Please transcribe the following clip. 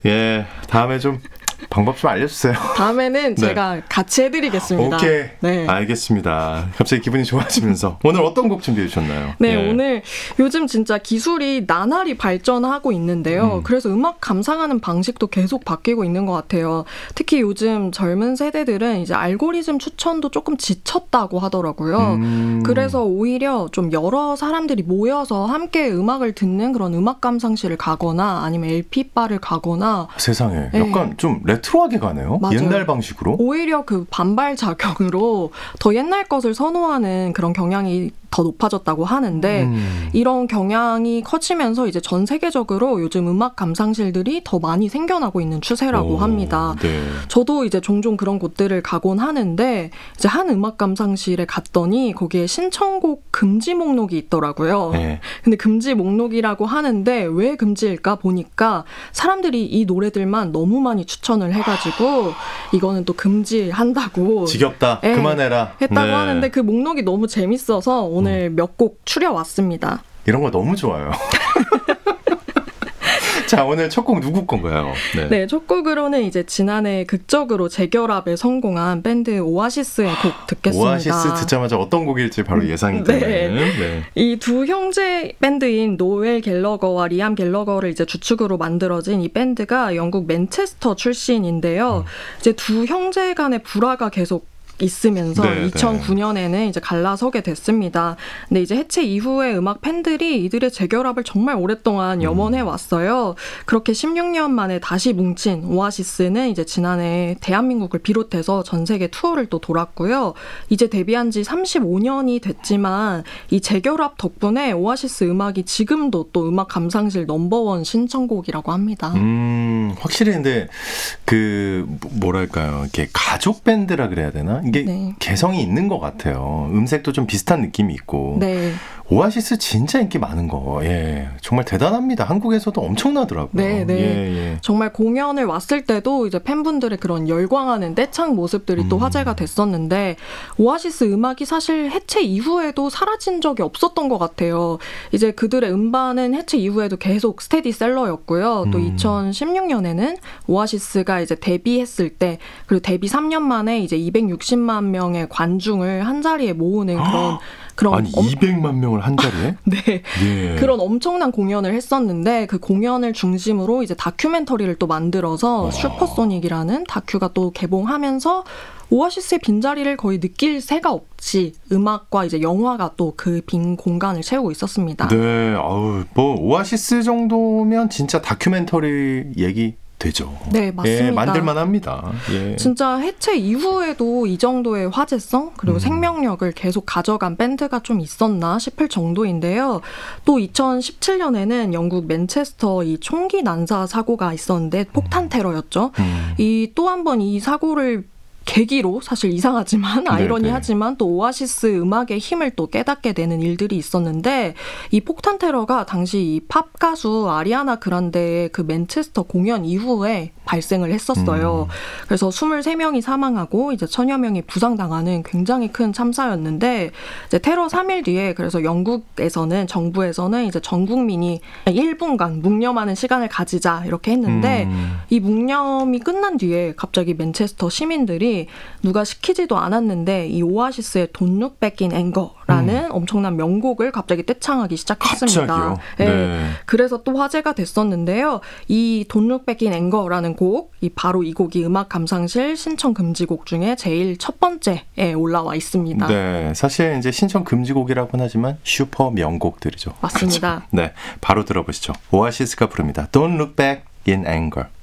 예, 다음에 좀 방법 좀 알려주세요. 다음에는 네. 제가 같이 해드리겠습니다. 오케이. 네. 알겠습니다. 갑자기 기분이 좋아지면서 오늘 어떤 곡 준비해 주셨나요? 네, 예. 오늘 요즘 진짜 기술이 나날이 발전하고 있는데요. 그래서 음악 감상하는 방식도 계속 바뀌고 있는 것 같아요. 특히 요즘 젊은 세대들은 이제 알고리즘 추천도 조금 지쳤다고 하더라고요. 그래서 오히려 좀 여러 사람들이 모여서 함께 음악을 듣는 그런 음악 감상실을 가거나 아니면 LP바를 가거나 세상에 네. 약간 좀 레트로하게 가네요. 맞아요. 옛날 방식으로. 오히려 그 반발 작용으로 더 옛날 것을 선호하는 그런 경향이 더 높아졌다고 하는데 이런 경향이 커지면서 이제 전 세계적으로 요즘 음악 감상실들이 더 많이 생겨나고 있는 추세라고 합니다. 네. 저도 이제 종종 그런 곳들을 가곤 하는데 이제 한 음악 감상실에 갔더니 거기에 신청곡 금지 목록이 있더라고요. 네. 근데 금지 목록이라고 하는데 왜 금지일까 보니까 사람들이 이 노래들만 너무 많이 추천을 해가지고 이거는 또 금지한다고 지겹다. 네. 그만해라. 했다고 네. 하는데 그 목록이 너무 재밌어서 오늘 몇 곡 추려왔습니다. 이런 거 너무 좋아요. 자, 오늘 첫 곡 누구 건가요? 네, 첫 곡으로는 이제 지난해 극적으로 재결합에 성공한 밴드 오아시스의 곡 듣겠습니다. 오아시스 듣자마자 어떤 곡일지 바로 예상이 되는. 네. 이 두 형제 밴드인 노엘 갤러거와 리암 갤러거를 이제 주축으로 만들어진 이 밴드가 영국 맨체스터 출신인데요. 이제 두 형제 간의 불화가 계속 있으면서 네, 2009년에는 이제 갈라서게 됐습니다. 근데 이제 해체 이후에 음악 팬들이 이들의 재결합을 정말 오랫동안 염원해 왔어요. 그렇게 16년 만에 다시 뭉친 오아시스는 이제 지난해 대한민국을 비롯해서 전 세계 투어를 또 돌았고요. 이제 데뷔한 지 35년이 됐지만 이 재결합 덕분에 오아시스 음악이 지금도 또 음악 감상실 넘버원 신청곡이라고 합니다. 확실히 근데 그 뭐랄까요, 이렇게 가족 밴드라 그래야 되나? 이게 네. 개성이 있는 것 같아요. 음색도 좀 비슷한 느낌이 있고. 네. 오아시스 진짜 인기 많은 거. 예, 정말 대단합니다. 한국에서도 엄청나더라고요. 네, 네. 예. 정말 공연을 왔을 때도 이제 팬분들의 그런 열광하는 떼창 모습들이 또 화제가 됐었는데 오아시스 음악이 사실 해체 이후에도 사라진 적이 없었던 것 같아요. 이제 그들의 음반은 해체 이후에도 계속 스테디셀러였고요. 또 2016년에는 오아시스가 이제 데뷔했을 때 그리고 데뷔 3년 만에 이제 260만 명의 관중을 한 자리에 모으는 그런 아니 200만 명을 한 자리에? 네. 예. 그런 엄청난 공연을 했었는데 그 공연을 중심으로 이제 다큐멘터리를 또 만들어서 슈퍼소닉이라는 다큐가 또 개봉하면서 오아시스의 빈자리를 거의 느낄 새가 없이 음악과 이제 영화가 또 그 빈 공간을 채우고 있었습니다. 네. 아우, 뭐 오아시스 정도면 진짜 다큐멘터리 얘기 되죠. 네, 맞습니다. 예, 만들만 합니다. 예. 진짜 해체 이후에도 이 정도의 화제성 그리고 생명력을 계속 가져간 밴드가 좀 있었나 싶을 정도인데요. 또 2017년에는 영국 맨체스터 이 총기 난사 사고가 있었는데 폭탄 테러였죠. 이 또 한 번 이 사고를 계기로 사실 이상하지만 아이러니하지만 또 오아시스 음악의 힘을 또 깨닫게 되는 일들이 있었는데 이 폭탄 테러가 당시 이 팝 가수 아리아나 그란데의 그 맨체스터 공연 이후에 발생을 했었어요. 그래서 23명이 사망하고 이제 1000여 명이 부상당하는 굉장히 큰 참사였는데 이제 테러 3일 뒤에 그래서 영국에서는 정부에서는 이제 전 국민이 1분간 묵념하는 시간을 가지자 이렇게 했는데 이 묵념이 끝난 뒤에 갑자기 맨체스터 시민들이 누가 시키지도 않았는데 이 오아시스의 Don't Look Back in Anger라는 엄청난 명곡을 갑자기 떼창하기 시작했습니다. 갑자기요? 네. 네. 그래서 또 화제가 됐었는데요. 이 Don't Look Back in Anger라는 곡, 바로 이 곡이 음악 감상실 신청 금지곡 중에 제일 첫 번째에 올라와 있습니다. 네, 사실 이제 신청 금지곡이라고는 하지만 슈퍼 명곡들이죠. 맞습니다. 그렇죠? 네, 바로 들어보시죠. 오아시스가 부릅니다. Don't Look Back in Anger.